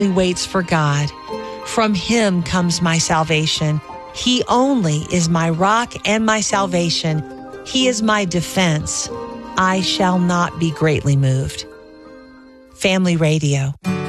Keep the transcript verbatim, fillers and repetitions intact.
waits for God. From him comes my salvation. He only is my rock and my salvation. He is my defense. I shall not be greatly moved. Family Radio.